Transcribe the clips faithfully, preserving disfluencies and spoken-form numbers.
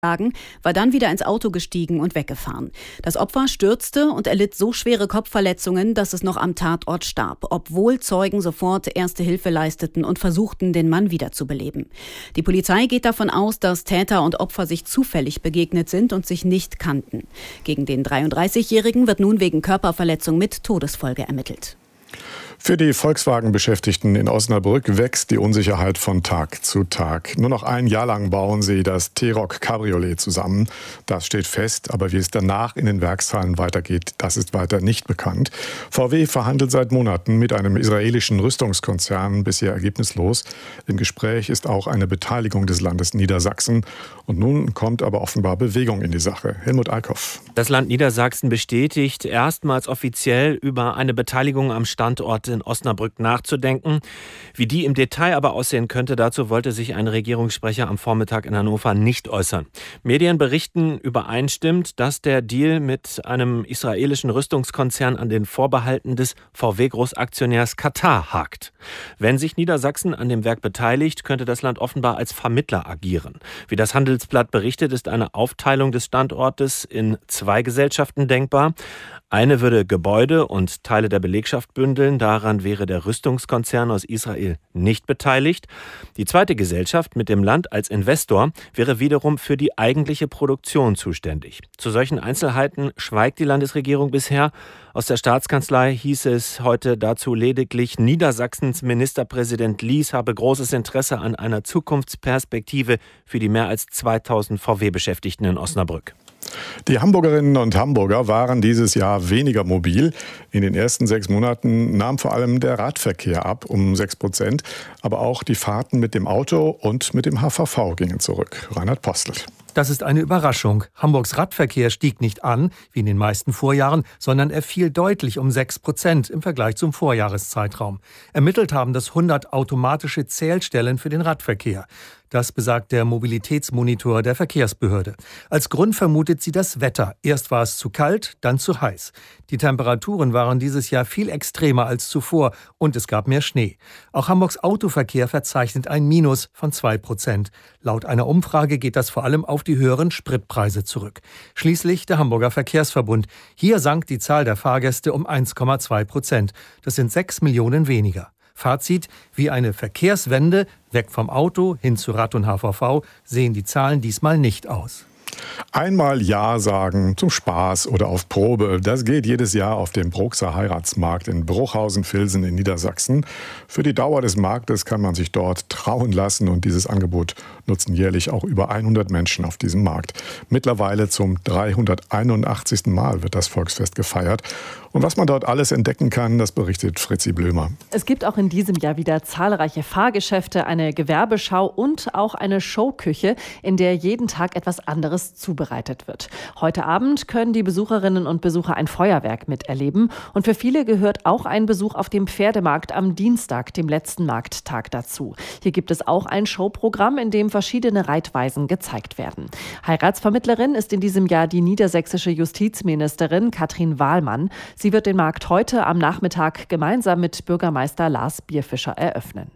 war dann wieder ins Auto gestiegen und weggefahren. Das Opfer stürzte und erlitt so schwere Kopfverletzungen, dass es noch am Tatort starb, obwohl Zeugen sofort erste Hilfe leisteten und versuchten, den Mann wiederzubeleben. Die Polizei geht davon aus, dass Täter und Opfer sich zufällig begegnet sind und sich nicht kannten. Gegen den dreiunddreißigjährigen wird nun wegen Körperverletzung mit Todesfolge ermittelt. Für die Volkswagen-Beschäftigten in Osnabrück wächst die Unsicherheit von Tag zu Tag. Nur noch ein Jahr lang bauen sie das T-Roc Cabriolet zusammen. Das steht fest, aber wie es danach in den Werkshallen weitergeht, das ist weiter nicht bekannt. V W verhandelt seit Monaten mit einem israelischen Rüstungskonzern, bisher ergebnislos. Im Gespräch ist auch eine Beteiligung des Landes Niedersachsen. Und nun kommt aber offenbar Bewegung in die Sache. Helmut Eickhoff. Das Land Niedersachsen bestätigt erstmals offiziell, über eine Beteiligung am Standort in Osnabrück nachzudenken. Wie die im Detail aber aussehen könnte, dazu wollte sich ein Regierungssprecher am Vormittag in Hannover nicht äußern. Medien berichten übereinstimmend, dass der Deal mit einem israelischen Rüstungskonzern an den Vorbehalten des V W-Großaktionärs Katar hakt. Wenn sich Niedersachsen an dem Werk beteiligt, könnte das Land offenbar als Vermittler agieren. Wie das Handelsblatt berichtet, ist eine Aufteilung des Standortes in zwei Gesellschaften denkbar. Eine würde Gebäude und Teile der Belegschaft bündeln. Daran wäre der Rüstungskonzern aus Israel nicht beteiligt. Die zweite Gesellschaft mit dem Land als Investor wäre wiederum für die eigentliche Produktion zuständig. Zu solchen Einzelheiten schweigt die Landesregierung bisher. Aus der Staatskanzlei hieß es heute dazu lediglich, Niedersachsens Ministerpräsident Lies habe großes Interesse an einer Zukunftsperspektive für die mehr als zweitausend V W-Beschäftigten in Osnabrück. Die Hamburgerinnen und Hamburger waren dieses Jahr weniger mobil. In den ersten sechs Monaten nahm vor allem der Radverkehr ab um sechs Prozent. Aber auch die Fahrten mit dem Auto und mit dem H V V gingen zurück. Reinhard Postelt. Das ist eine Überraschung. Hamburgs Radverkehr stieg nicht an, wie in den meisten Vorjahren, sondern er fiel deutlich um sechs Prozent im Vergleich zum Vorjahreszeitraum. Ermittelt haben das hundert automatische Zählstellen für den Radverkehr. Das besagt der Mobilitätsmonitor der Verkehrsbehörde. Als Grund vermutet sie das Wetter. Erst war es zu kalt, dann zu heiß. Die Temperaturen waren dieses Jahr viel extremer als zuvor und es gab mehr Schnee. Auch Hamburgs Autoverkehr verzeichnet ein Minus von zwei Prozent. Laut einer Umfrage geht das vor allem auf die höheren Spritpreise zurück. Schließlich der Hamburger Verkehrsverbund. Hier sank die Zahl der Fahrgäste um eins Komma zwei Prozent. Das sind sechs Millionen weniger. Fazit: Wie eine Verkehrswende, weg vom Auto hin zu Rad und H V V, sehen die Zahlen diesmal nicht aus. Einmal Ja sagen zum Spaß oder auf Probe. Das geht jedes Jahr auf dem Bruxer Heiratsmarkt in Bruchhausen-Vilsen in Niedersachsen. Für die Dauer des Marktes kann man sich dort trauen lassen und dieses Angebot nutzen jährlich auch über hundert Menschen auf diesem Markt. Mittlerweile zum dreihunderteinundachtzigsten Mal wird das Volksfest gefeiert. Und was man dort alles entdecken kann, das berichtet Fritzi Blömer. Es gibt auch in diesem Jahr wieder zahlreiche Fahrgeschäfte, eine Gewerbeschau und auch eine Showküche, in der jeden Tag etwas anderes zubereitet wird. Heute Abend können die Besucherinnen und Besucher ein Feuerwerk miterleben. Und für viele gehört auch ein Besuch auf dem Pferdemarkt am Dienstag, dem letzten Markttag, dazu. Hier gibt es auch ein Showprogramm, in dem verschiedene Reitweisen gezeigt werden. Heiratsvermittlerin ist in diesem Jahr die niedersächsische Justizministerin Katrin Wahlmann. Sie wird den Markt heute am Nachmittag gemeinsam mit Bürgermeister Lars Bierfischer eröffnen.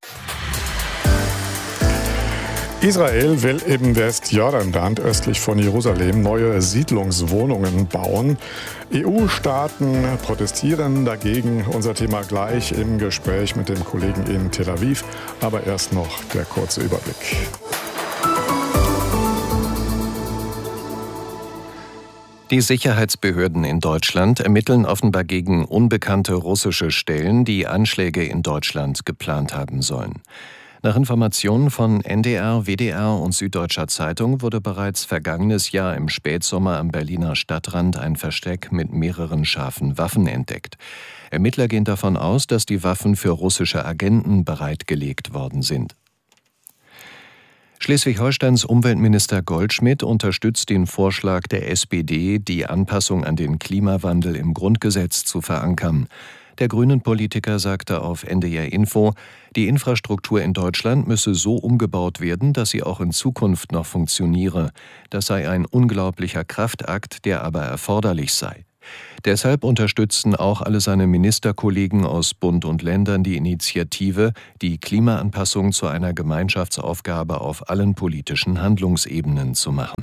Israel will im Westjordanland östlich von Jerusalem neue Siedlungswohnungen bauen. E U-Staaten protestieren dagegen. Unser Thema gleich im Gespräch mit dem Kollegen in Tel Aviv. Aber erst noch der kurze Überblick. Die Sicherheitsbehörden in Deutschland ermitteln offenbar gegen unbekannte russische Stellen, die Anschläge in Deutschland geplant haben sollen. Nach Informationen von N D R, W D R und Süddeutscher Zeitung wurde bereits vergangenes Jahr im Spätsommer am Berliner Stadtrand ein Versteck mit mehreren scharfen Waffen entdeckt. Ermittler gehen davon aus, dass die Waffen für russische Agenten bereitgelegt worden sind. Schleswig-Holsteins Umweltminister Goldschmidt unterstützt den Vorschlag der S P D, die Anpassung an den Klimawandel im Grundgesetz zu verankern. Der Grünen-Politiker sagte auf N D R Info, die Infrastruktur in Deutschland müsse so umgebaut werden, dass sie auch in Zukunft noch funktioniere. Das sei ein unglaublicher Kraftakt, der aber erforderlich sei. Deshalb unterstützen auch alle seine Ministerkollegen aus Bund und Ländern die Initiative, die Klimaanpassung zu einer Gemeinschaftsaufgabe auf allen politischen Handlungsebenen zu machen.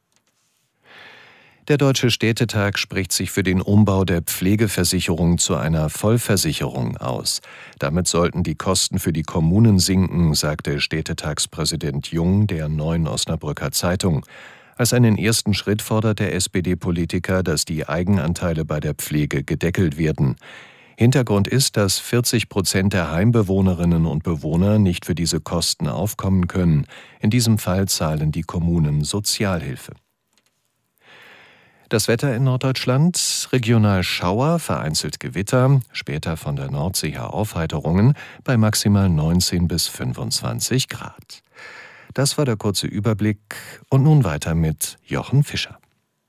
Der Deutsche Städtetag spricht sich für den Umbau der Pflegeversicherung zu einer Vollversicherung aus. Damit sollten die Kosten für die Kommunen sinken, sagte Städtetagspräsident Jung der Neuen Osnabrücker Zeitung. Als einen ersten Schritt fordert der S P D-Politiker, dass die Eigenanteile bei der Pflege gedeckelt werden. Hintergrund ist, dass vierzig Prozent der Heimbewohnerinnen und Bewohner nicht für diese Kosten aufkommen können. In diesem Fall zahlen die Kommunen Sozialhilfe. Das Wetter in Norddeutschland, regional Schauer, vereinzelt Gewitter, später von der Nordsee her Aufheiterungen bei maximal neunzehn bis fünfundzwanzig Grad. Das war der kurze Überblick und nun weiter mit Jochen Fischer.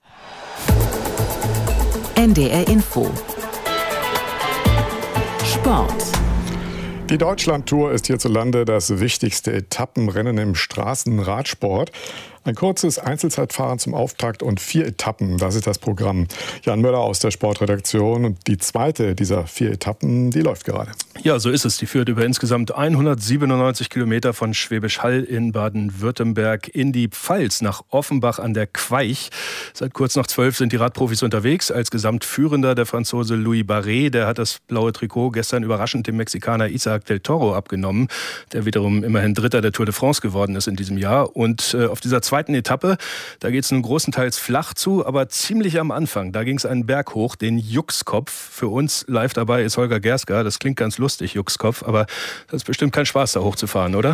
N D R Info Sport. Die Deutschlandtour ist hierzulande das wichtigste Etappenrennen im Straßenradsport. Ein kurzes Einzelzeitfahren zum Auftakt und vier Etappen, das ist das Programm. Jan Möller aus der Sportredaktion und die zweite dieser vier Etappen, die läuft gerade. Ja, so ist es. Die führt über insgesamt hundertsiebenundneunzig Kilometer von Schwäbisch Hall in Baden-Württemberg in die Pfalz nach Offenbach an der Queich. Seit kurz nach zwölf sind die Radprofis unterwegs. Als Gesamtführender der Franzose Louis Barré, der hat das blaue Trikot gestern überraschend dem Mexikaner Isaac del Toro abgenommen, der wiederum immerhin Dritter der Tour de France geworden ist in diesem Jahr. Und äh, auf dieser zweiten Etappe, da geht es nun großenteils flach zu, aber ziemlich am Anfang. Da ging es einen Berg hoch, den Juxkopf. Für uns live dabei ist Holger Gerska. Das klingt ganz lustig, Juxkopf, aber das ist bestimmt kein Spaß, da hochzufahren, oder?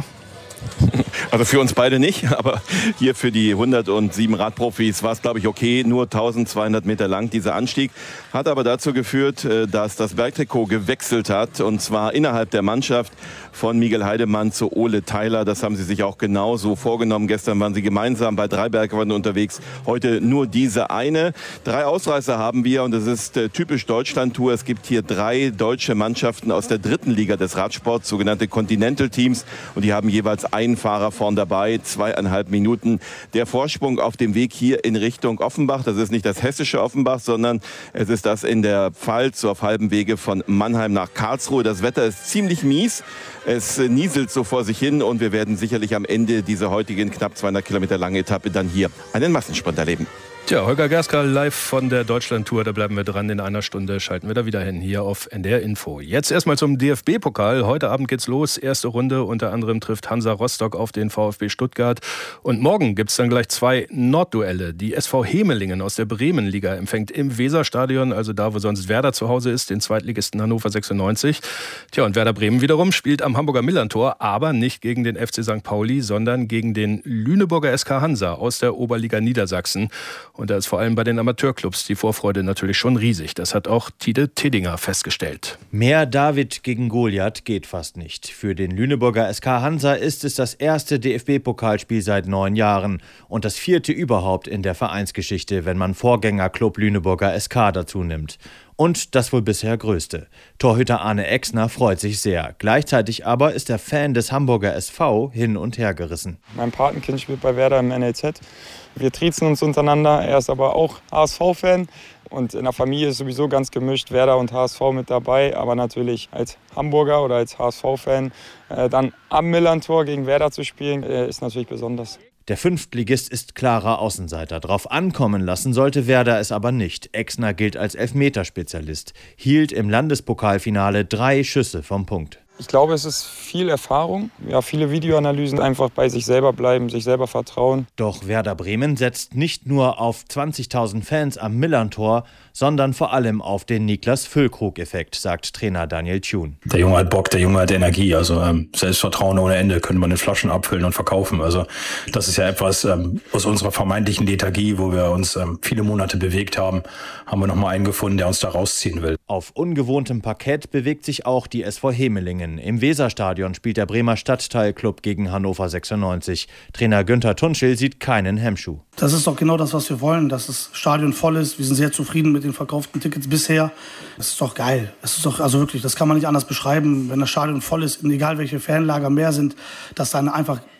Also für uns beide nicht, aber hier für die hundertsieben Radprofis war es, glaube ich, okay. Nur eintausendzweihundert Meter lang dieser Anstieg. Hat aber dazu geführt, dass das Bergtrikot gewechselt hat. Und zwar innerhalb der Mannschaft von Miguel Heidemann zu Ole Tyler. Das haben sie sich auch genauso vorgenommen. Gestern waren sie gemeinsam bei drei Bergrennen unterwegs. Heute nur diese eine. Drei Ausreißer haben wir und es ist typisch Deutschlandtour. Es gibt hier drei deutsche Mannschaften aus der dritten Liga des Radsports, sogenannte Continental Teams. Und die haben jeweils einen Fahrer vorn dabei, zweieinhalb Minuten. Der Vorsprung auf dem Weg hier in Richtung Offenbach, das ist nicht das hessische Offenbach, sondern es ist das in der Pfalz, so auf halbem Wege von Mannheim nach Karlsruhe. Das Wetter ist ziemlich mies. Es nieselt so vor sich hin und wir werden sicherlich am Ende dieser heutigen knapp zweihundert Kilometer langen Etappe dann hier einen Massensprint erleben. Tja, Holger Gerska live von der Deutschlandtour, da bleiben wir dran. In einer Stunde schalten wir da wieder hin, hier auf N D R Info. Jetzt erstmal zum D F B-Pokal. Heute Abend geht's los, erste Runde. Unter anderem trifft Hansa Rostock auf den VfB Stuttgart. Und morgen gibt's dann gleich zwei Nordduelle. Die S V Hemelingen aus der Bremenliga empfängt im Weserstadion, also da, wo sonst Werder zu Hause ist, den Zweitligisten Hannover sechsundneunzig. Tja, und Werder Bremen wiederum spielt am Hamburger Millerntor, aber nicht gegen den F C Sankt Pauli, sondern gegen den Lüneburger S K Hansa aus der Oberliga Niedersachsen. Und da ist vor allem bei den Amateurclubs die Vorfreude natürlich schon riesig. Das hat auch Tide Tedinger festgestellt. Mehr David gegen Goliath geht fast nicht. Für den Lüneburger S K Hansa ist es das erste D F B-Pokalspiel seit neun Jahren und das vierte überhaupt in der Vereinsgeschichte, wenn man Vorgängerclub Lüneburger S K dazu nimmt. Und das wohl bisher größte. Torhüter Arne Exner freut sich sehr. Gleichzeitig aber ist der Fan des Hamburger S V hin und her gerissen. Mein Patenkind spielt bei Werder im N L Z. Wir triezen uns untereinander. Er ist aber auch H S V-Fan. Und in der Familie ist sowieso ganz gemischt, Werder und H S V mit dabei. Aber natürlich als Hamburger oder als H S V-Fan äh, dann am Millerntor gegen Werder zu spielen, äh, ist natürlich besonders. Der Fünftligist ist klarer Außenseiter. Drauf ankommen lassen sollte Werder es aber nicht. Exner gilt als Elfmeterspezialist, hielt im Landespokalfinale drei Schüsse vom Punkt. Ich glaube, es ist viel Erfahrung, ja, viele Videoanalysen, einfach bei sich selber bleiben, sich selber vertrauen. Doch Werder Bremen setzt nicht nur auf zwanzigtausend Fans am Millerntor, sondern vor allem auf den Niklas-Füllkrug-Effekt, sagt Trainer Daniel Thune. Der Junge hat Bock, der Junge hat Energie, also ähm, Selbstvertrauen ohne Ende, können wir in Flaschen abfüllen und verkaufen. Also das ist ja etwas ähm, aus unserer vermeintlichen Lethargie, wo wir uns ähm, viele Monate bewegt haben, haben wir nochmal einen gefunden, der uns da rausziehen will. Auf ungewohntem Parkett bewegt sich auch die S V Hemelingen. Im Weserstadion spielt der Bremer Stadtteilclub gegen Hannover sechsundneunzig. Trainer Günther Tunschel sieht keinen Hemmschuh. Das ist doch genau das, was wir wollen, dass das Stadion voll ist. Wir sind sehr zufrieden mit den verkauften Tickets bisher. Das ist doch geil. Das ist doch, also wirklich, das kann man nicht anders beschreiben. Wenn das Stadion voll ist, egal welche Fanlager mehr sind, dass dann einfach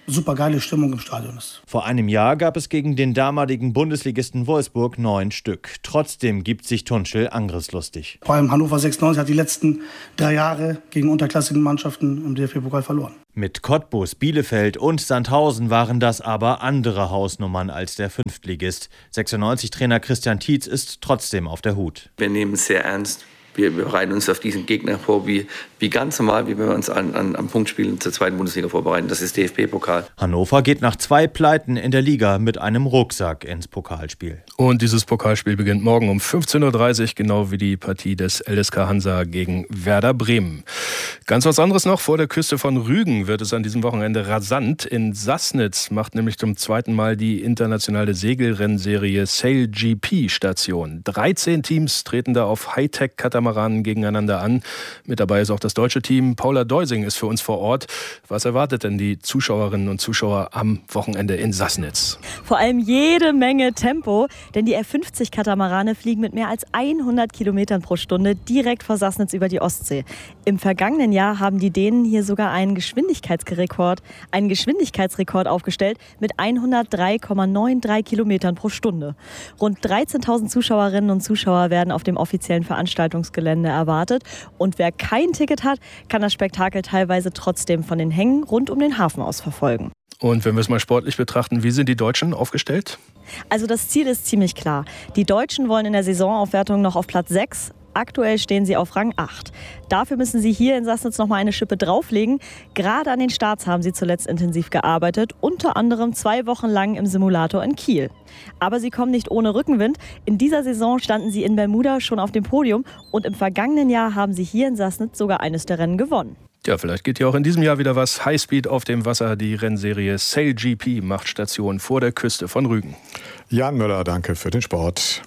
super geile Stimmung im Stadion ist. Vor einem Jahr gab es gegen den damaligen Bundesligisten Wolfsburg neun Stück. Trotzdem gibt sich Tunchel angriffslustig. Vor allem Hannover sechsundneunzig hat die letzten drei Jahre gegen unterklassigen Mannschaften im D F B-Pokal verloren. Mit Cottbus, Bielefeld und Sandhausen waren das aber andere Hausnummern als der Fünftligist. sechsundneunzig-Trainer Christian Tietz ist trotzdem auf der Hut. Wir nehmen es sehr ernst. Wir bereiten uns auf diesen Gegner vor, wie, wie ganz normal, wie wir uns an, an, am Punktspiel zur zweiten Bundesliga vorbereiten. Das ist D F B-Pokal. Hannover geht nach zwei Pleiten in der Liga mit einem Rucksack ins Pokalspiel. Und dieses Pokalspiel beginnt morgen um fünfzehn Uhr dreißig, genau wie die Partie des L S K Hansa gegen Werder Bremen. Ganz was anderes noch, vor der Küste von Rügen wird es an diesem Wochenende rasant. In Sassnitz macht nämlich zum zweiten Mal die internationale Segelrennserie Sail G P Station. dreizehn Teams treten da auf Hightech-Katamaranen gegeneinander an. Mit dabei ist auch das deutsche Team. Paula Deusing ist für uns vor Ort. Was erwartet denn die Zuschauerinnen und Zuschauer am Wochenende in Sassnitz? Vor allem jede Menge Tempo, denn die F fünfzig Katamarane fliegen mit mehr als hundert Kilometern pro Stunde direkt vor Sassnitz über die Ostsee. Im vergangenen Jahr haben die Dänen hier sogar einen Geschwindigkeitsrekord, einen Geschwindigkeitsrekord aufgestellt mit hundertdrei Komma dreiundneunzig Kilometern pro Stunde. Rund dreizehntausend Zuschauerinnen und Zuschauer werden auf dem offiziellen Veranstaltungsgelände erwartet. Und wer kein Ticket hat, kann das Spektakel teilweise trotzdem von den Hängen rund um den Hafen aus verfolgen. Und wenn wir es mal sportlich betrachten, wie sind die Deutschen aufgestellt? Also das Ziel ist ziemlich klar. Die Deutschen wollen in der Saisonaufwertung noch auf Platz sechs. Aktuell stehen sie auf Rang acht. Dafür müssen sie hier in Sassnitz noch mal eine Schippe drauflegen. Gerade an den Starts haben sie zuletzt intensiv gearbeitet, unter anderem zwei Wochen lang im Simulator in Kiel. Aber sie kommen nicht ohne Rückenwind. In dieser Saison standen sie in Bermuda schon auf dem Podium und im vergangenen Jahr haben sie hier in Sassnitz sogar eines der Rennen gewonnen. Ja, vielleicht geht ja auch in diesem Jahr wieder was. Highspeed auf dem Wasser. Die Rennserie Sail G P macht Station vor der Küste von Rügen. Jan Müller, danke für den Sport.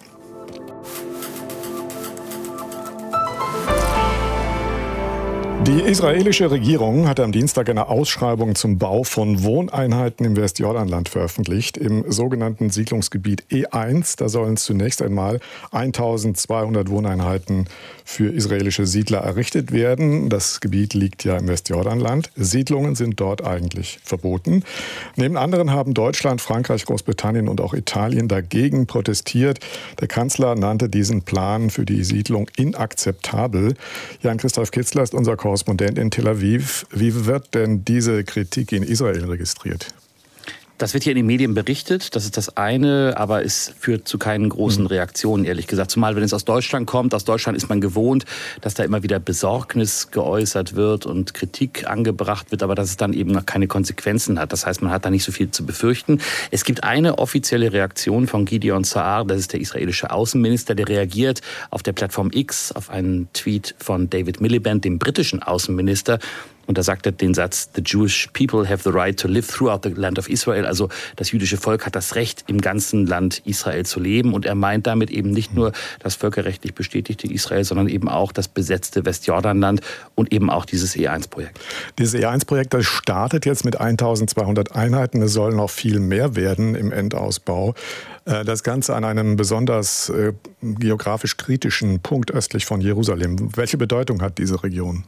Die israelische Regierung hat am Dienstag eine Ausschreibung zum Bau von Wohneinheiten im Westjordanland veröffentlicht, im sogenannten Siedlungsgebiet E eins. Da sollen zunächst einmal eintausendzweihundert Wohneinheiten für israelische Siedler errichtet werden. Das Gebiet liegt ja im Westjordanland. Siedlungen sind dort eigentlich verboten. Neben anderen haben Deutschland, Frankreich, Großbritannien und auch Italien dagegen protestiert. Der Kanzler nannte diesen Plan für die Siedlung inakzeptabel. Jan-Christoph Kitzler ist unser Korrespondent in Tel Aviv. Wie wird denn diese Kritik in Israel registriert? Das wird hier in den Medien berichtet, das ist das eine, aber es führt zu keinen großen Reaktionen, ehrlich gesagt. Zumal, wenn es aus Deutschland kommt, aus Deutschland ist man gewohnt, dass da immer wieder Besorgnis geäußert wird und Kritik angebracht wird, aber dass es dann eben noch keine Konsequenzen hat. Das heißt, man hat da nicht so viel zu befürchten. Es gibt eine offizielle Reaktion von Gideon Saar, das ist der israelische Außenminister, der reagiert auf der Plattform X auf einen Tweet von David Miliband, dem britischen Außenminister. Und da sagt er den Satz, the Jewish people have the right to live throughout the land of Israel. Also das jüdische Volk hat das Recht, im ganzen Land Israel zu leben. Und er meint damit eben nicht nur das völkerrechtlich bestätigte Israel, sondern eben auch das besetzte Westjordanland und eben auch dieses E eins Projekt. Dieses E eins Projekt, das startet jetzt mit eintausendzweihundert Einheiten. Es soll noch viel mehr werden im Endausbau. Das Ganze an einem besonders äh, geografisch kritischen Punkt östlich von Jerusalem. Welche Bedeutung hat diese Region?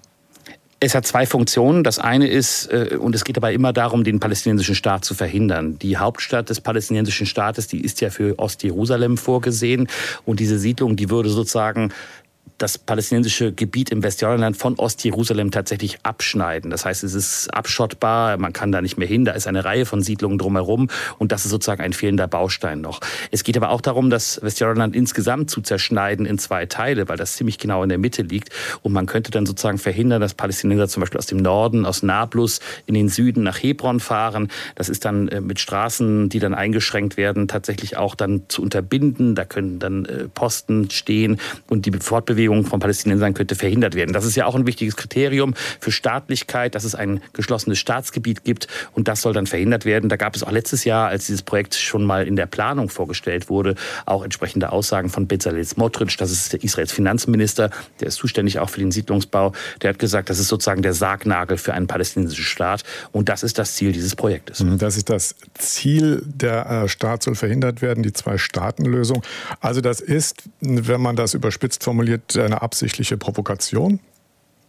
Es hat zwei Funktionen. Das eine ist, und es geht dabei immer darum, den palästinensischen Staat zu verhindern. Die Hauptstadt des palästinensischen Staates, die ist ja für Ostjerusalem vorgesehen. Und diese Siedlung, die würde sozusagen das palästinensische Gebiet im Westjordanland von Ostjerusalem tatsächlich abschneiden. Das heißt, es ist abschottbar, man kann da nicht mehr hin, da ist eine Reihe von Siedlungen drumherum und das ist sozusagen ein fehlender Baustein noch. Es geht aber auch darum, das Westjordanland insgesamt zu zerschneiden in zwei Teile, weil das ziemlich genau in der Mitte liegt und man könnte dann sozusagen verhindern, dass Palästinenser zum Beispiel aus dem Norden, aus Nablus in den Süden nach Hebron fahren. Das ist dann mit Straßen, die dann eingeschränkt werden, tatsächlich auch dann zu unterbinden. Da können dann Posten stehen und die Fortbewegung von Palästinensern könnte verhindert werden. Das ist ja auch ein wichtiges Kriterium für Staatlichkeit, dass es ein geschlossenes Staatsgebiet gibt und das soll dann verhindert werden. Da gab es auch letztes Jahr, als dieses Projekt schon mal in der Planung vorgestellt wurde, auch entsprechende Aussagen von Bezalel Smotrich, das ist der Israels Finanzminister, der ist zuständig auch für den Siedlungsbau. Der hat gesagt, das ist sozusagen der Sargnagel für einen palästinensischen Staat und das ist das Ziel dieses Projektes. Das ist das Ziel, der Staat soll verhindert werden, die Zwei-Staaten-Lösung. Also das ist, wenn man das überspitzt formuliert, eine absichtliche Provokation?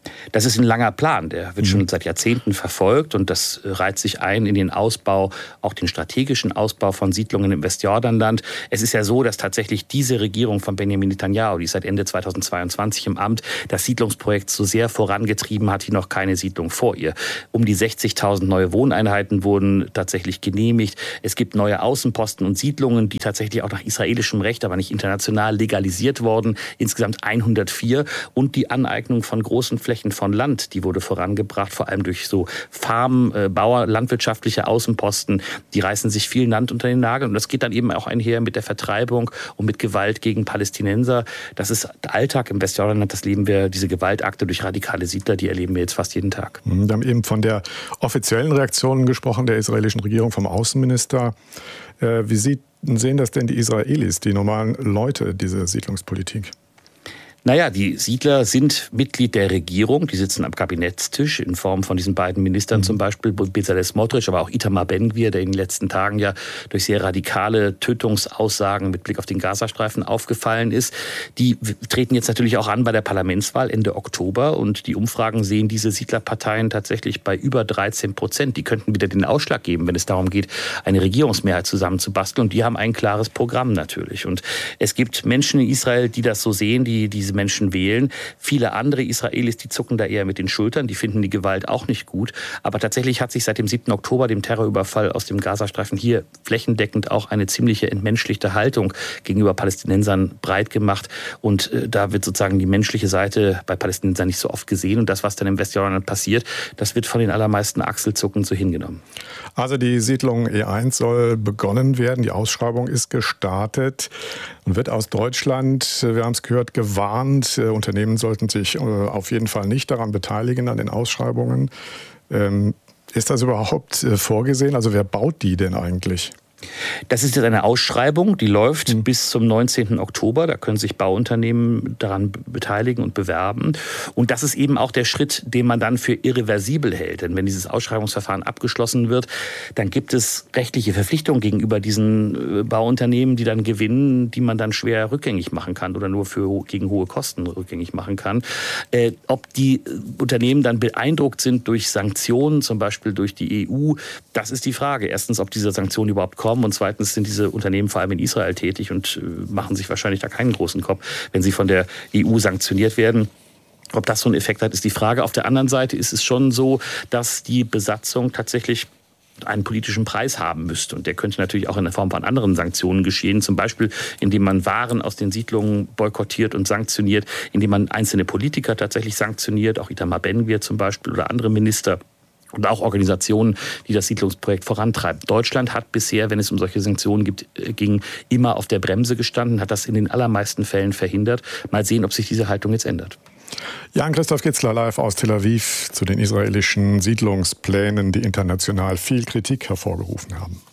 Das ist ein langer Plan, der wird schon seit Jahrzehnten verfolgt und das reiht sich ein in den Ausbau, auch den strategischen Ausbau von Siedlungen im Westjordanland. Es ist ja so, dass tatsächlich diese Regierung von Benjamin Netanyahu, die ist seit Ende zweitausendzweiundzwanzig im Amt, das Siedlungsprojekt so sehr vorangetrieben hat wie noch keine Siedlung vor ihr. Um die sechzigtausend neue Wohneinheiten wurden tatsächlich genehmigt. Es gibt neue Außenposten und Siedlungen, die tatsächlich auch nach israelischem Recht, aber nicht international legalisiert wurden. Insgesamt hundertvier und die Aneignung von großen Flächen von Land, die wurde vorangebracht, vor allem durch so Farmen, äh, Bauer, landwirtschaftliche Außenposten. Die reißen sich viel Land unter den Nagel und das geht dann eben auch einher mit der Vertreibung und mit Gewalt gegen Palästinenser. Das ist der Alltag im Westjordanland, das leben wir, diese Gewaltakte durch radikale Siedler, die erleben wir jetzt fast jeden Tag. Wir haben eben von der offiziellen Reaktion gesprochen, der israelischen Regierung, vom Außenminister. Äh, wie sieht, sehen das denn die Israelis, die normalen Leute, diese Siedlungspolitik? Naja, die Siedler sind Mitglied der Regierung, die sitzen am Kabinettstisch in Form von diesen beiden Ministern, mhm. zum Beispiel Bezalel Smotrich, aber auch Itamar Ben-Gvir, der in den letzten Tagen ja durch sehr radikale Tötungsaussagen mit Blick auf den Gazastreifen aufgefallen ist. Die treten jetzt natürlich auch an bei der Parlamentswahl Ende Oktober und die Umfragen sehen diese Siedlerparteien tatsächlich bei über dreizehn Prozent. Die könnten wieder den Ausschlag geben, wenn es darum geht, eine Regierungsmehrheit zusammenzubasteln und die haben ein klares Programm natürlich. Und es gibt Menschen in Israel, die das so sehen, die diese Menschen wählen. Viele andere Israelis, die zucken da eher mit den Schultern, die finden die Gewalt auch nicht gut. Aber tatsächlich hat sich seit dem siebten Oktober, dem Terrorüberfall aus dem Gazastreifen, hier flächendeckend auch eine ziemliche entmenschlichte Haltung gegenüber Palästinensern breit gemacht. Und äh, da wird sozusagen die menschliche Seite bei Palästinensern nicht so oft gesehen. Und das, was dann im Westjordanland passiert, das wird von den allermeisten achselzuckend so hingenommen. Also die Siedlung E eins soll begonnen werden. Die Ausschreibung ist gestartet und wird aus Deutschland, wir haben es gehört, gewarnt. Unternehmen sollten sich auf jeden Fall nicht daran beteiligen, an den Ausschreibungen. Ist das überhaupt vorgesehen? Also wer baut die denn eigentlich? Das ist jetzt eine Ausschreibung, die läuft mhm. bis zum neunzehnten Oktober. Da können sich Bauunternehmen daran beteiligen und bewerben. Und das ist eben auch der Schritt, den man dann für irreversibel hält. Denn wenn dieses Ausschreibungsverfahren abgeschlossen wird, dann gibt es rechtliche Verpflichtungen gegenüber diesen Bauunternehmen, die dann gewinnen, die man dann schwer rückgängig machen kann oder nur für, gegen hohe Kosten rückgängig machen kann. Äh, ob die Unternehmen dann beeindruckt sind durch Sanktionen, zum Beispiel durch die E U, das ist die Frage. Erstens, ob diese Sanktionen überhaupt kommen. Und zweitens sind diese Unternehmen vor allem in Israel tätig und machen sich wahrscheinlich da keinen großen Kopf, wenn sie von der E U sanktioniert werden. Ob das so einen Effekt hat, ist die Frage. Auf der anderen Seite ist es schon so, dass die Besatzung tatsächlich einen politischen Preis haben müsste. Und der könnte natürlich auch in der Form von anderen Sanktionen geschehen. Zum Beispiel, indem man Waren aus den Siedlungen boykottiert und sanktioniert, indem man einzelne Politiker tatsächlich sanktioniert, auch Itamar Ben-Gvir zum Beispiel oder andere Minister. Und auch Organisationen, die das Siedlungsprojekt vorantreiben. Deutschland hat bisher, wenn es um solche Sanktionen gibt, ging, immer auf der Bremse gestanden, hat das in den allermeisten Fällen verhindert. Mal sehen, ob sich diese Haltung jetzt ändert. Jan-Christoph Kitzler live aus Tel Aviv zu den israelischen Siedlungsplänen, die international viel Kritik hervorgerufen haben.